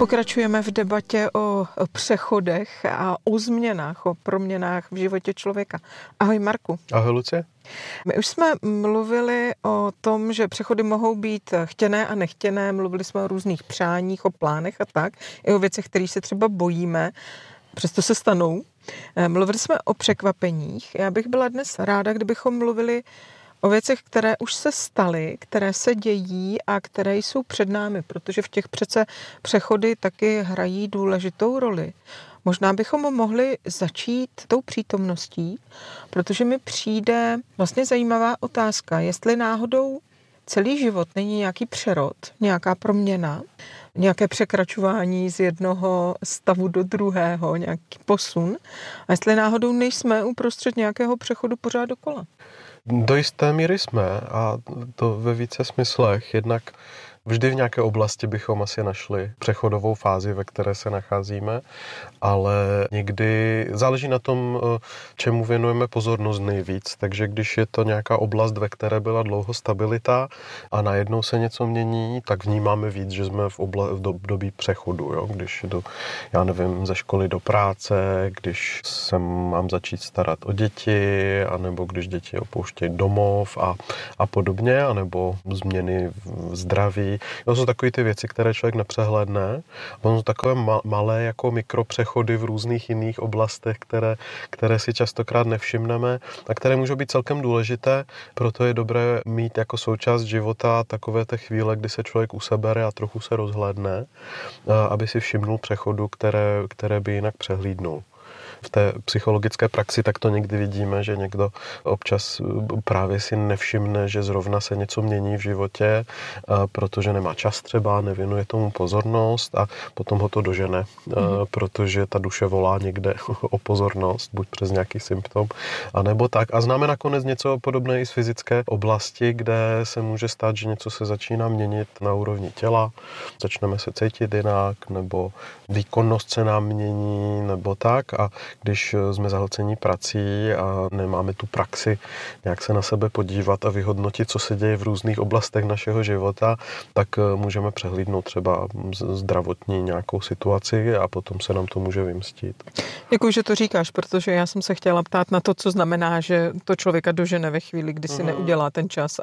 Pokračujeme v debatě o přechodech a o změnách, o proměnách v životě člověka. Ahoj Marku. Ahoj Lucie. My už jsme mluvili o tom, že přechody mohou být chtěné a nechtěné, mluvili jsme o různých přáních, o plánech a tak, i o věcech, které se třeba bojíme, přesto se stanou. Mluvili jsme o překvapeních. Já bych byla dnes ráda, kdybychom mluvili o věcech, které už se staly, které se dějí a které jsou před námi, protože v těch přece přechody taky hrají důležitou roli. Možná bychom mohli začít tou přítomností, protože mi přijde vlastně zajímavá otázka, jestli náhodou celý život není nějaký přerod, nějaká proměna, nějaké překračování z jednoho stavu do druhého, nějaký posun, a jestli náhodou nejsme uprostřed nějakého přechodu pořád dokola. Do jisté míry jsme, a to ve více smyslech. Jednak vždy v nějaké oblasti bychom asi našli přechodovou fázi, ve které se nacházíme, ale někdy záleží na tom, čemu věnujeme pozornost nejvíc. Takže když je to nějaká oblast, ve které byla dlouho stabilita a najednou se něco mění, tak vnímáme víc, že jsme v období přechodu. Jo? Když jdu, já nevím, ze školy do práce, když se mám začít starat o děti, anebo když děti opouštějí domov a podobně, anebo změny v zdraví. To jsou takové ty věci, které člověk nepřehlédne. Ono jsou takové malé jako mikropřechody v různých jiných oblastech, které si častokrát nevšimneme a které můžou být celkem důležité. Proto je dobré mít jako součást života takové ty chvíle, kdy se člověk usebere a trochu se rozhlédne, aby si všimnul přechodu, které by jinak přehlídnul. V té psychologické praxi tak to někdy vidíme, že někdo občas právě si nevšimne, že zrovna se něco mění v životě, protože nemá čas třeba, nevěnuje tomu pozornost a potom ho to dožene, protože ta duše volá někde o pozornost, buď přes nějaký symptom, anebo tak. A známe nakonec něco podobné i z fyzické oblasti, kde se může stát, že něco se začíná měnit na úrovni těla, začneme se cítit jinak, nebo výkonnost se nám mění, nebo tak. A když jsme zahlcení prací a nemáme tu praxi nějak se na sebe podívat a vyhodnotit, co se děje v různých oblastech našeho života, tak můžeme přehlídnout třeba zdravotní nějakou situaci a potom se nám to může vymstít. Děkuji, že to říkáš, protože já jsem se chtěla ptát na to, co znamená, že to člověka dožene ve chvíli, kdy si neudělá ten čas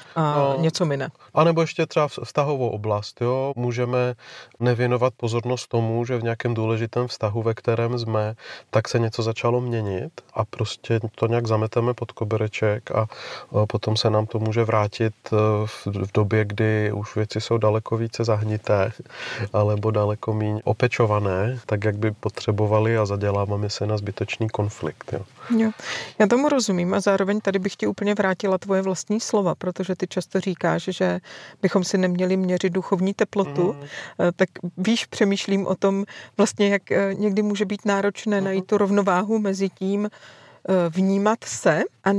a něco mine. A nebo ještě třeba vztahovou oblast. Jo? Můžeme nevěnovat pozornost tomu, že v nějakém důležitém vztahu, ve kterém jsme, tak se něco začalo měnit a prostě to nějak zameteme pod kobereček a potom se nám to může vrátit v době, kdy už věci jsou daleko více zahnité alebo daleko míň opečované, tak jak by potřebovali a zaděláváme se na zbytečný konflikt. Jo. Já tomu rozumím a zároveň tady bych ti úplně vrátila tvoje vlastní slova, protože ty často říkáš, že bychom si neměli měřit duchovní teplotu, tak víš, přemýšlím o tom vlastně, jak někdy může být náročné najít tu rovnováhu mezi tím vnímat se a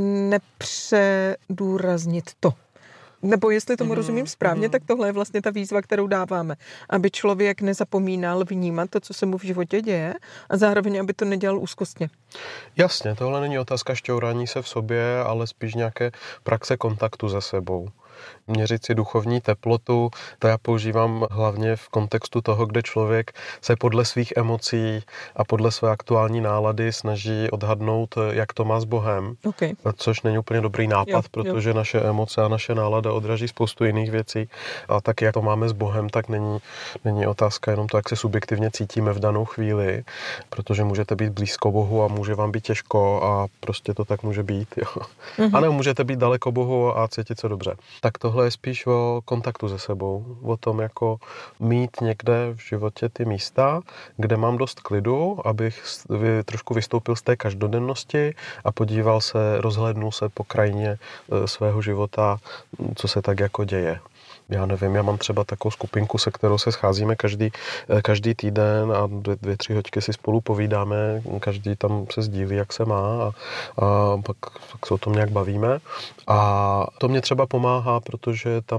nepředůraznit to. Nebo jestli tomu rozumím správně, tak tohle je vlastně ta výzva, kterou dáváme. Aby člověk nezapomínal vnímat to, co se mu v životě děje a zároveň, aby to nedělal úzkostně. Jasně, tohle není otázka šťourání se v sobě, ale spíš nějaké praxe kontaktu se sebou. Měřit si duchovní teplotu, to já používám hlavně v kontextu toho, kde člověk se podle svých emocí a podle své aktuální nálady snaží odhadnout, jak to má s Bohem, což není úplně dobrý nápad, protože naše emoce a naše nálada odraží spoustu jiných věcí a tak, jak to máme s Bohem, tak není otázka jenom to, jak se subjektivně cítíme v danou chvíli, protože můžete být blízko Bohu a může vám být těžko a prostě to tak může být. Jo. A nebo můžete být daleko Bohu a cítit se dobře. Tak tohle je spíš o kontaktu se sebou, o tom jako mít někde v životě ty místa, kde mám dost klidu, abych trošku vystoupil z té každodennosti a podíval se, rozhlédnul se po krajině svého života, co se tak jako děje. Já nevím, já mám třeba takovou skupinku, se kterou se scházíme každý týden a 2-3 hoďky si spolu povídáme, každý tam se sdílí, jak se má a pak se o tom nějak bavíme. A to mě třeba pomáhá, protože tam si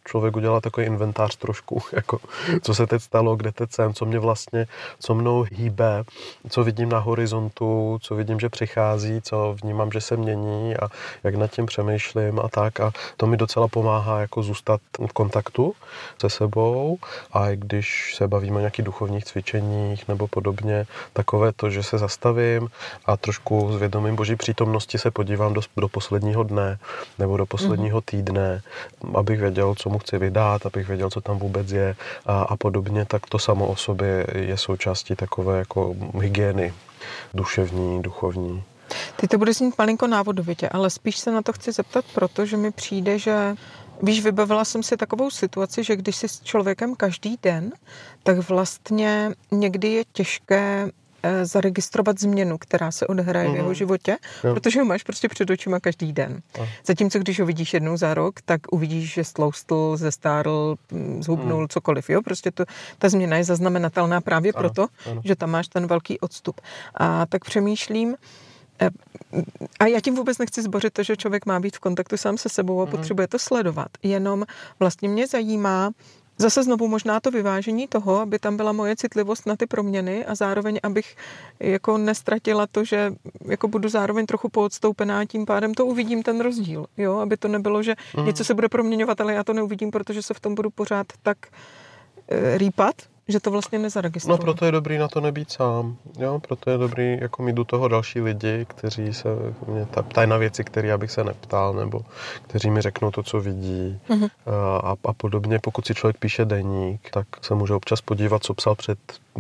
člověk udělá takový inventář trošku, jako co se teď stalo, kde teď jsem, co mnou hýbe, co vidím na horizontu, co vidím, že přichází, co vnímám, že se mění a jak nad tím přemýšlím a tak. A to mi docela pomáhá jako zůstat v kontaktu se sebou a i když se bavíme o nějakých duchovních cvičeních nebo podobně, takové to, že se zastavím a trošku s vědomím Boží přítomnosti se podívám do posledního dne nebo do posledního týdne, abych věděl, co mu chci vydat, abych věděl, co tam vůbec je a podobně, tak to samo o sobě je součástí takové jako hygieny duševní, duchovní. Teď to bude znít malinko návodovitě, ale spíš se na to chci zeptat, protože mi přijde, že víš, vybavila jsem si takovou situaci, že když jsi s člověkem každý den, tak vlastně někdy je těžké zaregistrovat změnu, která se odehraje v jeho životě, protože ho máš prostě před očima každý den. Zatímco když ho vidíš jednou za rok, tak uvidíš, že stloustl, zestárl, zhubnul, cokoliv. Jo? Prostě ta změna je zaznamenatelná právě proto, že tam máš ten velký odstup. A tak přemýšlím, a já tím vůbec nechci zbořit to, že člověk má být v kontaktu sám se sebou a potřebuje to sledovat. Jenom vlastně mě zajímá zase znovu možná to vyvážení toho, aby tam byla moje citlivost na ty proměny a zároveň, abych jako nestratila to, že jako budu zároveň trochu poodstoupená, tím pádem to uvidím ten rozdíl. Jo? Aby to nebylo, že něco se bude proměňovat, ale já to neuvidím, protože se v tom budu pořád tak rýpat, že to vlastně nezaregistruju. No proto je dobrý na to nebýt sám. Jo? Proto je dobrý jako mít do toho další lidi, kteří se mě ptají na věci, které já bych se neptal, nebo kteří mi řeknou to, co vidí a podobně. Pokud si člověk píše deník, tak se může občas podívat, co psal před